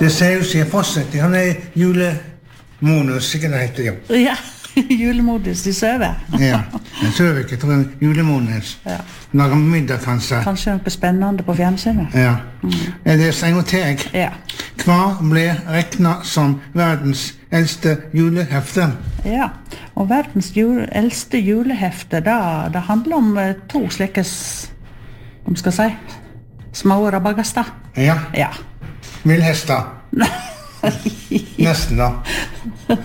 Det säger ju sig fortsätter. Han är julemånus, ikke det heter jo. Ja, julemodus i Søve. Ja, jeg tror ikke, jeg tror en julemånus. Ja. Lager middag kanskje. Kanskje noe spennende på fjernsynet. Ja. Jeg leser en gang til jeg. Ja. Hva ble regnet som verdens eldste julehefte? Ja, og verdens eldste julehefte, det handler om to slike, om skal si, små rabagaster. Ja, Ja. villhester. Nesten da.